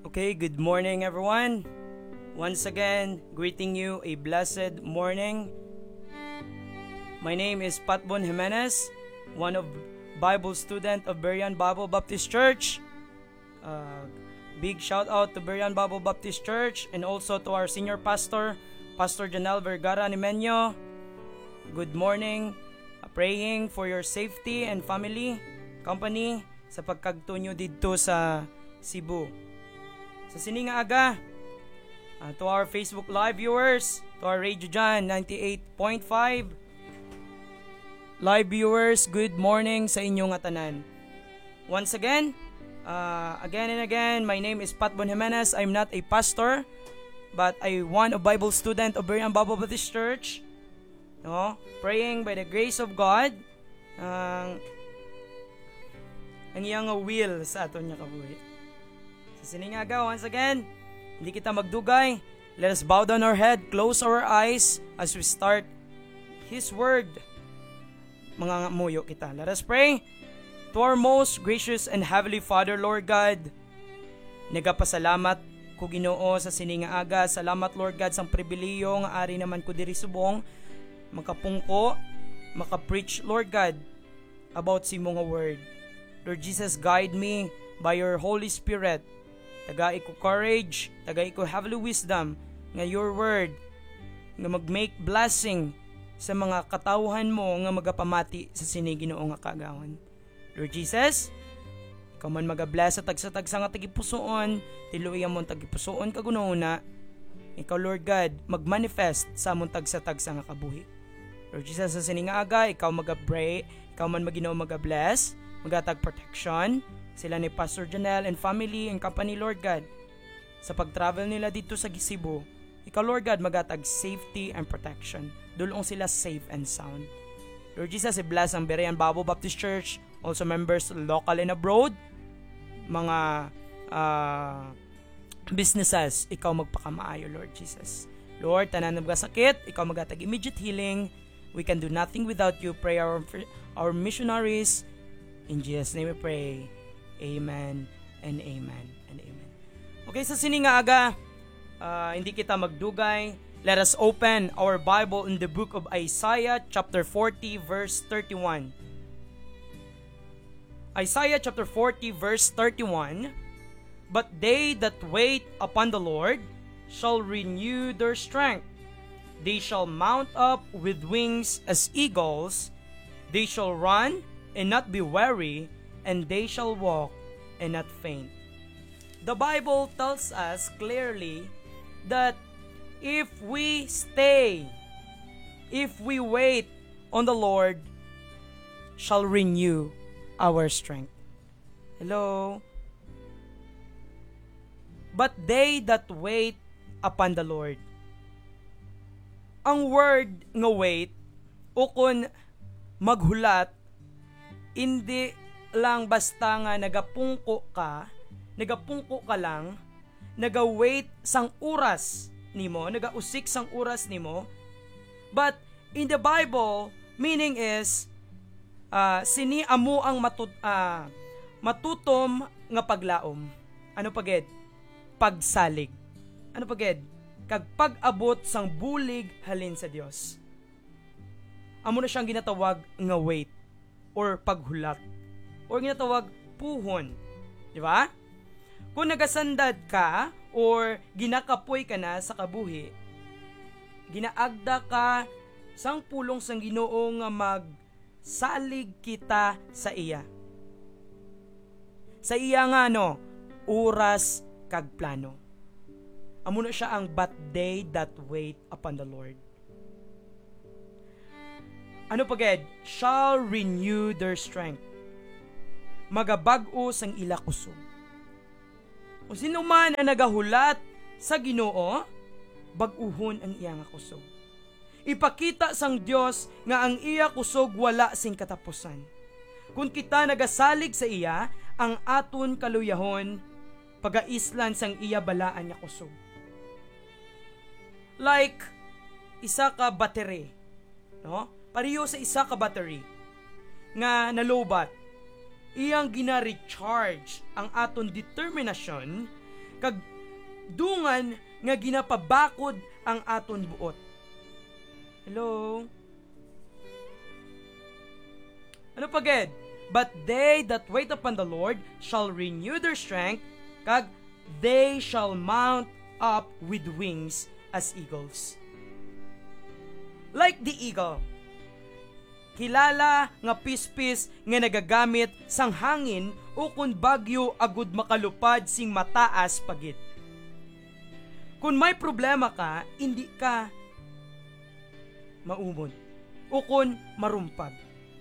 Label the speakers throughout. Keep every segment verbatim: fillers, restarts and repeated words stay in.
Speaker 1: Okay, good morning everyone. Once again, greeting you a blessed morning. My name is Patbon Jimenez, one of Bible student of Berean Bible Baptist Church. Uh, big shout out to Berean Bible Baptist Church and also to our senior pastor, Pastor Janelle Vergara Nimenyo. Good morning. Uh, praying for your safety and family, company sa pagkagtunyo dito sa Cebu. Sa sininga aga, uh, to our Facebook Live viewers, to our Radio Jan ninety-eight point five live viewers, good morning sa inyong atanan. Once again, uh, again and again, my name is Patbon Jimenez. I'm not a pastor, but I one a Bible student of Berean Bible Baptist Church. No, praying by the grace of God, ang uh, ang iyang will sa aton nga kabuhi. Sa siningaga, once again, hindi kita magdugay. Let us bow down our head, close our eyes as we start His Word. Mga muyo kita. Let us pray. To our most gracious and heavenly Father, Lord God, nagapasalamat ko Ginoo sa siningaga. Salamat, Lord God, sa pribiliyo nga ari naman ko diri subong makapungko, makapreach, Lord God, about si mga word. Lord Jesus, guide me by your Holy Spirit. Tagai ko courage, tagai ko heavenly wisdom nga your word nga mag-make blessing sa mga katawhan mo nga magapamati sa sini Ginoo nga kagawan. Lord Jesus, ikaw man magabless sa tagsa-tagsa nga tagipusoon, tiluya mo tagipusoon kagununa. Ikaw, Lord God, magmanifest sa among tagsa-tagsa nga kabuhi. Lord Jesus, sa sini nga aga, ikaw magapray, ikaw man maginoo magabless, magatag protection sila ni Pastor Janelle and family and company, Lord God. Sa pag-travel nila dito sa Cebu, ikaw, Lord God, magatag safety and protection. Dulong sila safe and sound. Lord Jesus, i-bless ang Berean Bible Baptist Church, also members local and abroad, mga uh, businesses, ikaw magpakamaayo, Lord Jesus. Lord, tanan ng sakit, ikaw magatag immediate healing. We can do nothing without you. Pray our, our missionaries. In Jesus' name we pray. Amen and amen and amen. Okay, sa sininga aga, uh, hindi kita magdugay. Let us open our Bible in the book of Isaiah chapter forty verse thirty-one. Isaiah chapter forty verse thirty-one. But they that wait upon the Lord shall renew their strength. They shall mount up with wings as eagles. They shall run and not be weary, and they shall walk and not faint. The Bible tells us clearly that if we stay, if we wait on the Lord, shall renew our strength. Hello? But they that wait upon the Lord. Ang word nga wait, o kung maghulat, hindi lang basta nga nagapungko ka, nagapungko ka lang, naga-wait sang oras nimo, nagausik sang oras nimo. But in the Bible, meaning is uh, sini amo ang matut uh, matutom nga paglaom. Ano paged? Pagsalig. Ano paged? Kag pag-abot sang bulig halin sa Dios. Amo na siyang ginatawag nga wait or paghulat or ginatawag puhon. Di ba? Kung nagasandad ka or ginakapoy ka na sa kabuhi, ginaagda ka sang pulong sang Ginoo nga magsalig kita sa iya. Sa iya nga no, oras kag plano. Amo na siya ang but they that wait upon the Lord. Ano paged? Shall renew their strength. Magabag-o sang ila kusog. O sino man ang nagahulat sa Ginoo, bag-uhon ang iya nga kusog. Ipakita sang Dios nga ang iya kusog wala sing katapusan. Kung kita nagasalig sa iya, ang aton kaluyahon, pagaislan sang iya balaan nga kusog. Like isa ka battery, no? Pariyo sa isa ka battery nga nalobat, iyang gina-recharge ang aton determinasyon kag dungan nga ginapabakod ang aton buot. Hello? Ano pa ged? But they that wait upon the Lord shall renew their strength, kag they shall mount up with wings as eagles. Like the eagle, kilala nga pispis nga nagagamit sang hangin o kun bagyo agud makalupad sing mataas pagit. Kung may problema ka, hindi ka maumon o kun marumpag.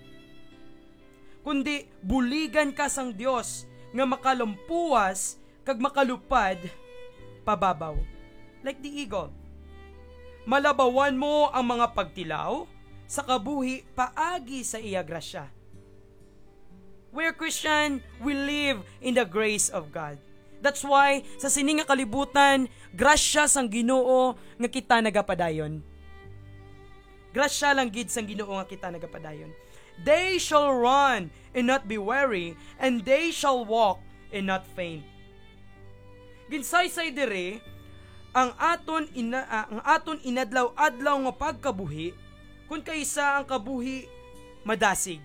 Speaker 1: Kundi buligan ka sang Dios nga makalampuas kag makalupad pababaw. Like the eagle. Malabawan mo ang mga pagtilaw sa kabuhi paagi sa iya grasya. We're Christian, we live in the grace of God. That's why sa sini nga kalibutan, grasya sang Ginoo nga kita nagapadayon. Grasya lang gid sang Ginoo nga kita nagapadayon. They shall run and not be weary, and they shall walk and not faint. Ginsaysay dire ang aton ina, uh, ang aton inadlaw-adlaw nga pagkabuhi kun kaysa ang kabuhi madasig.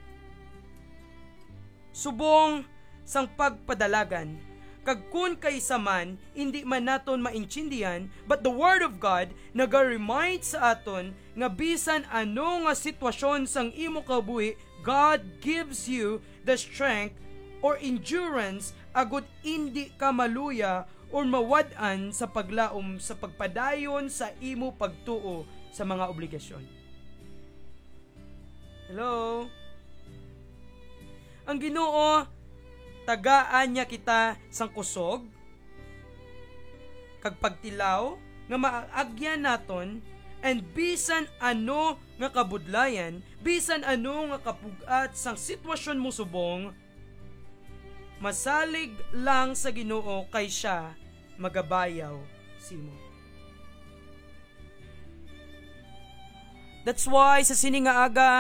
Speaker 1: Subong sang pagpadalagan kag kun kaysa man hindi man naton maintindihan, but the word of God naga-remind sa aton nga bisan ano nga sitwasyon sang imo kabuhi, God gives you the strength or endurance agud hindi ka maluya or mawad-an sa paglaom sa pagpadayon sa imo pagtuo sa mga obligasyon. Hello? Ang Ginoo, tagaan niya kita sang kusog, kag pagtilaw, nga maaagyan naton, and bisan ano nga kabudlayan, bisan ano nga kapugat sang sitwasyon mo subong, masalig lang sa Ginoo kay siya magabayaw simo. That's why sa sini nga aga,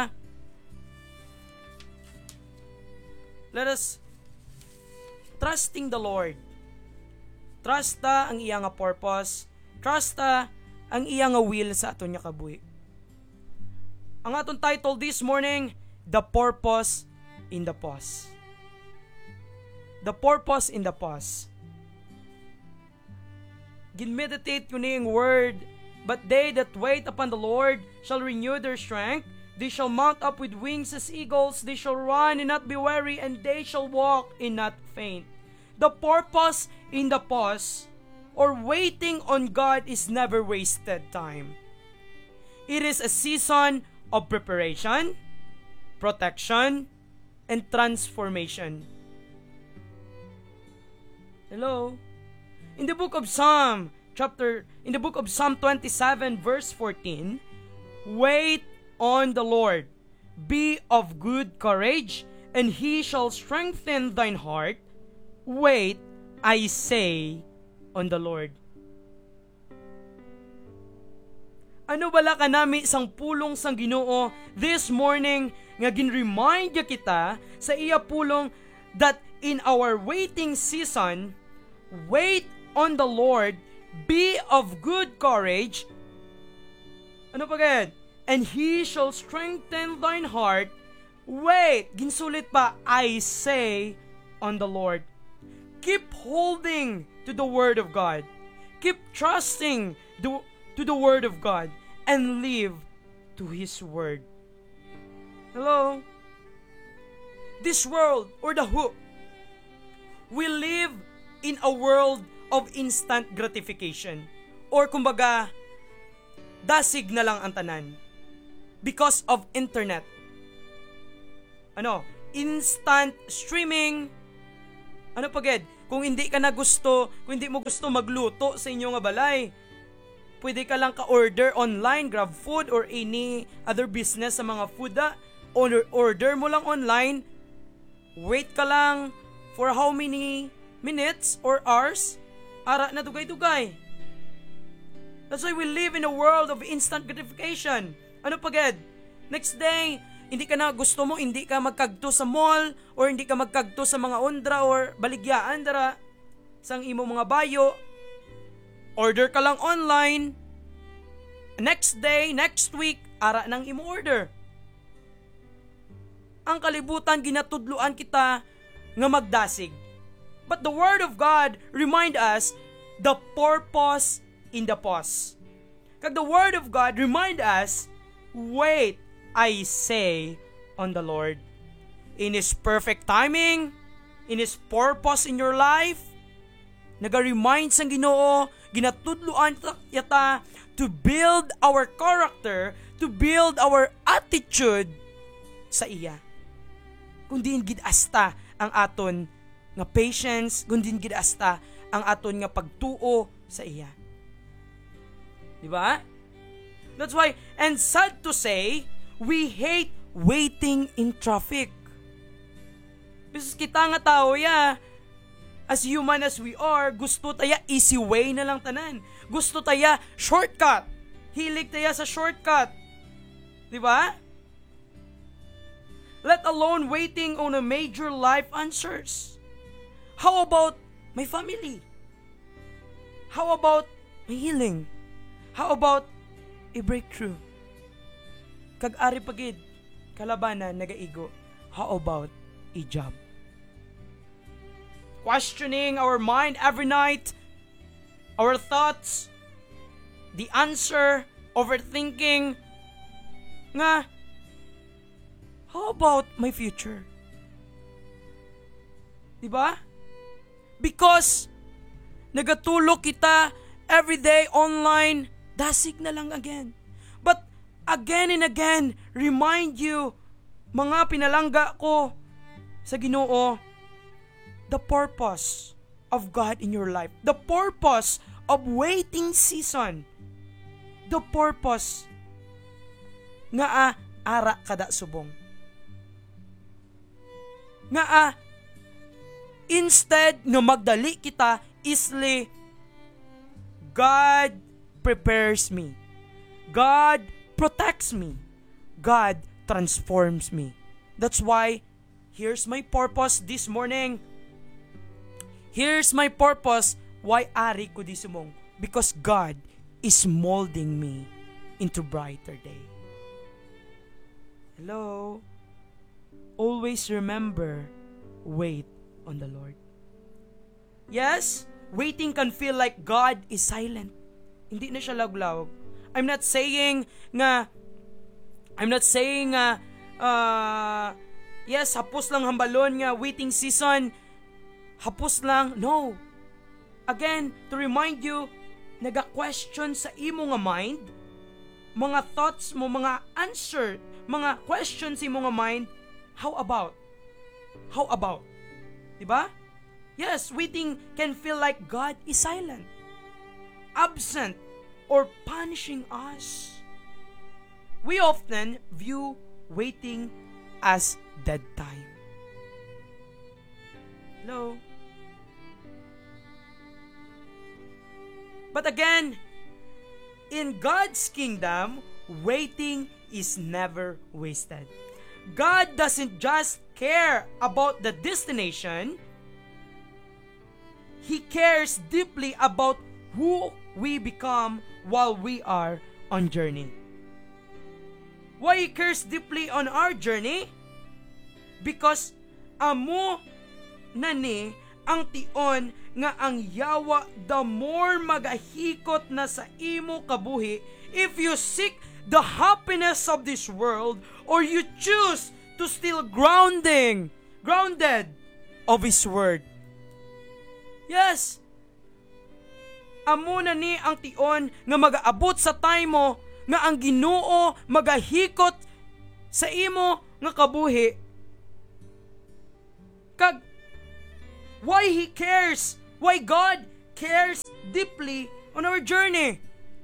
Speaker 1: let us trusting the Lord. Trust ta ang iya nga purpose. Trust ta ang iya nga will sa aton nga kabuhi. Ang aton title this morning, The Purpose in the Pause. The purpose in the pause. Gin-meditate ko niyang word, but they that wait upon the Lord shall renew their strength. They shall mount up with wings as eagles. They shall run and not be weary, and they shall walk and not faint. The purpose in the pause or waiting on God is never wasted time. It is a season of preparation, protection, and transformation. Hello? In the book of Psalm, chapter, in the book of Psalm twenty-seven, verse fourteen, wait on the Lord, be of good courage, and He shall strengthen thine heart. Wait, I say, on the Lord. Ano bala ka nami sang pulong sang Ginoo this morning nga gin-remind ya kita sa iya pulong that in our waiting season, wait on the Lord, be of good courage. Ano pa gayad? And He shall strengthen thine heart. Wait, ginsulit pa, I say on the Lord. Keep holding to the Word of God. Keep trusting to, to the Word of God and live to His Word. Hello? This world, or the hope, we live in a world of instant gratification. Or kumbaga, dasig na lang ang tanan. Because of internet. Ano? Instant streaming. Ano paged? Kung hindi ka na gusto, kung hindi mo gusto magluto sa inyo nga balay, pwede ka lang ka-order online, Grab Food or any other business sa mga food da. Order, order mo lang online. Wait ka lang for how many minutes or hours? Ara na dugay-dugay. That's why we live in a world of instant gratification. Ano paged? Next day, hindi ka na gusto mo, hindi ka magkagto sa mall or hindi ka magkagto sa mga undra or baligyaan dara. sang imo mga bayo, order ka lang online, next day, next week, ara nang imo order. Ang kalibutan ginatudluan kita nga magdasig. But the Word of God remind us the purpose in the pause. Kag the Word of God remind us, wait, I say, on the Lord. In His perfect timing, in His purpose in your life, naga-remind sang Ginoo, ginatudluan yata to build our character, to build our attitude sa iya. Kundi gidasta ang aton nga patience, kundi gidasta ang aton nga pagtuo sa iya. Di ba? That's why, and sad to say, we hate waiting in traffic. Bisos kita nga tao ya, as human as we are, gusto taya easy way na lang tanan. Gusto taya shortcut. Hilig taya sa shortcut. Di ba? Let alone waiting on a major life answers. How about my family? How about my healing? How about a breakthrough? Kag-ari pagid, kalabanan, nagaigo. How about a job? Questioning our mind every night, our thoughts, the answer, overthinking, nga, how about my future? Diba? Because nagatulog kita everyday online, dasig na lang again. But again and again, remind you, mga pinalangga ko sa Ginoo, the purpose of God in your life, the purpose of waiting season, the purpose nga a, ara kada subong. Nga a, instead nga magdali kita, isli, God prepares me. God protects me. God transforms me. That's why, here's my purpose this morning. Here's my purpose why ari ko di sumong. Because God is molding me into brighter day. Hello? Always remember, wait on the Lord. Yes, waiting can feel like God is silent. Hindi na siya laglaw. I'm not saying nga, I'm not saying nga, uh, yes, hapos lang hambalon nga, waiting season, hapos lang. No. Again, to remind you, naga-question sa imo nga mind, mga thoughts mo, mga answer, mga questions sa imo nga mind, how about? How about? Diba? Yes, waiting can feel like God is silent, absent, or punishing us. We often view waiting as dead time. Hello? But again, in God's kingdom, waiting is never wasted. God doesn't just care about the destination. He cares deeply about who we become while we are on journey. Why He cares deeply on our journey? Because amo na ni ang tion nga ang yawa the more magahikot na sa imo kabuhi if you seek the happiness of this world or you choose to still grounding, grounded of His Word. Yes. Amo na ni ang tion nga magaabot sa time mo nga ang Ginoo magahikot sa imo nga kabuhi. Kag why He cares, why God cares deeply on our journey.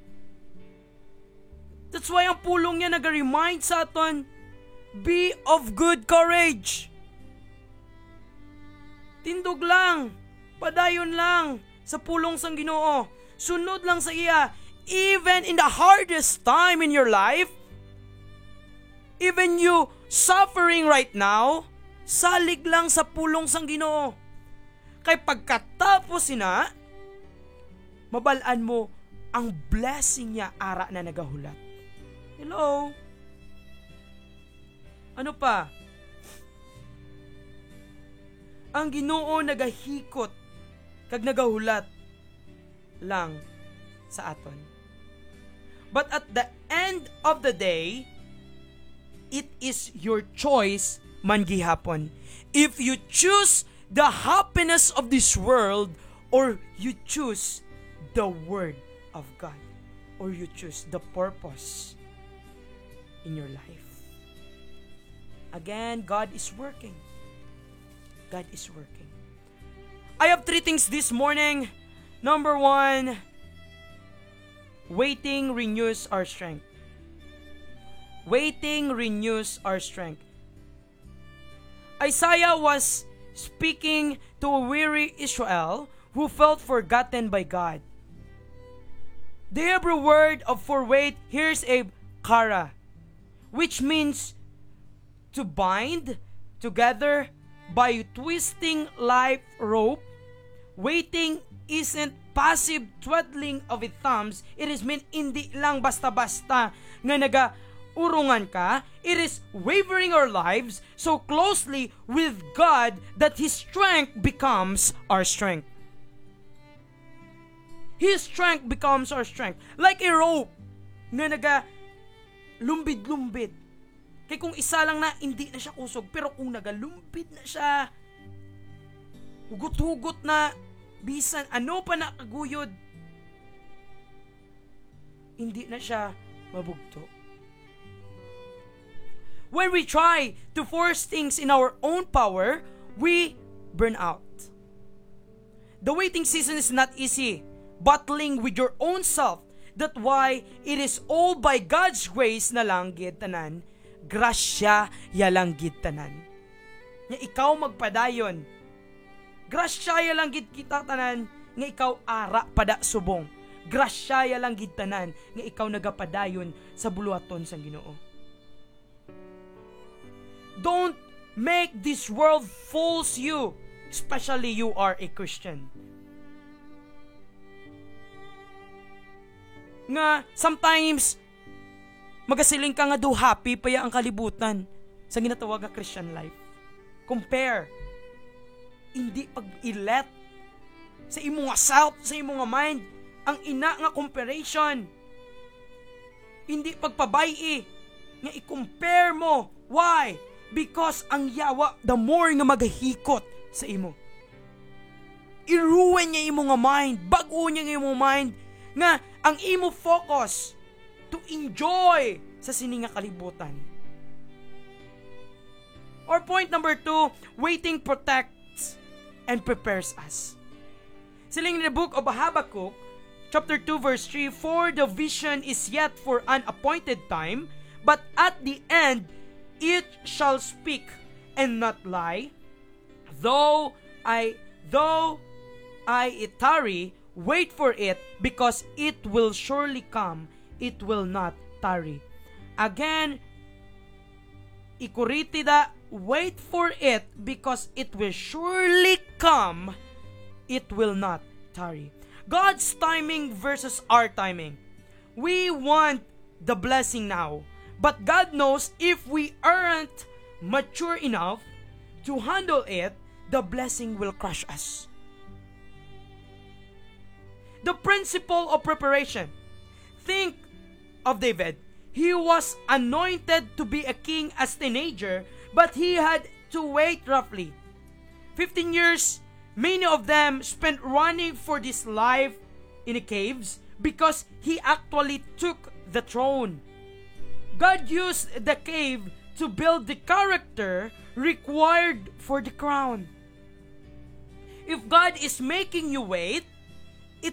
Speaker 1: That's why ang pulong niya nag-remind sa aton, be of good courage. Tindog lang, padayon lang sa pulong sang Ginoo. Sunod lang sa iya. Even in the hardest time in your life, even you suffering right now, salig lang sa pulong sang Ginoo. Kay pagkatapos Tapos sina, mabalaan mo ang blessing niya ara na nagahulat. Hello? Ano pa? Ang Ginoo nagahikot kag nagahulat lang sa aton. But at the end of the day, it is your choice man gihapon. If you choose the happiness of this world or you choose the word of God or you choose the purpose in your life. Again, God is working. God is working. I have three things this morning. Number one, waiting renews our strength. Waiting renews our strength. Isaiah was speaking to a weary Israel who felt forgotten by God. The Hebrew word of for wait, here's a kara, which means to bind together by twisting life rope. Waiting isn't passive twiddling of its thumbs. It is mean hindi lang basta-basta nga naga-urungan ka. It is wavering our lives so closely with God that His strength becomes our strength. His strength becomes our strength. Like a rope nga naga lumbid-lumbid. Kaya kung isa lang na, hindi na siya kusog. Pero kung nagalumpid na siya, hugot-hugot na, bisan, ano pa na kaguyod, hindi na siya mabugto. When we try to force things in our own power, we burn out. The waiting season is not easy. Battling with your own self. That's why it is all by God's grace na lang gid tanan. Grasya yalang gid tanan. Nga ikaw magpadayon. Grasya yalang gid kita tanan nga ikaw ara pada subong. Grasya yalang gid tanan nga ikaw nagapadayon sa buluhaton sang Ginoo. Don't make this world fools you, especially you are a Christian. Nga sometimes magasiling ka nga do happy paya ang kalibutan sa ginatawag nga Christian life. Compare. Hindi pag-ilet sa imo nga self, sa imo nga mind, ang ina nga comparison. Hindi pagpabayi nga i-compare mo. Why? Because ang yawa, the more nga magahikot sa imo. I-ruin niya imo nga mind, bago niya imo mind, nga ang imo focus to enjoy sa sininga kalibutan. Or point number two, waiting protects and prepares us. Siling in the book of Habakkuk, chapter two, verse three, for the vision is yet for an appointed time, but at the end it shall speak and not lie. Though I, though I tarry, wait for it, because it will surely come. It will not tarry. Again, ikuritida, wait for it, because it will surely come. It will not tarry. God's timing versus our timing. We want the blessing now, but God knows if we aren't mature enough to handle it, the blessing will crush us. The principle of preparation. Think of David. He was anointed to be a king as teenager, but he had to wait roughly fifteen years. Many of them spent running for this life in the caves because he actually took the throne. God used the cave to build the character required for the crown. If God is making you wait,